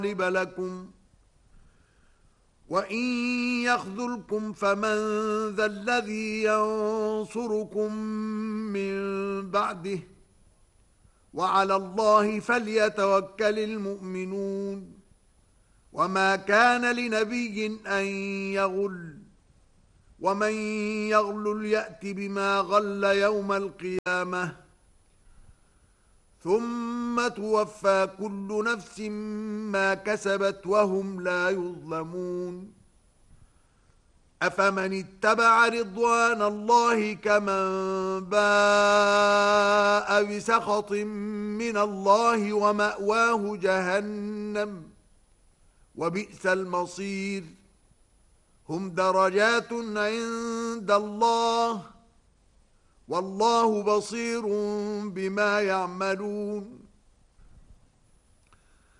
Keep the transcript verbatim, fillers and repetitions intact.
غالب لكم وإن يخذلكم فمن ذا الذي ينصركم من بعده وعلى الله فليتوكل المؤمنون وما كان لنبي أن يغل ومن يغلل يأت بما غل يوم القيامة ثم توفى كل نفس ما كسبت وهم لا يظلمون أفمن اتبع رضوان الله كمن باء بسخط من الله ومأواه جهنم وبئس المصير هم درجات عند الله والله بصير بما يعملون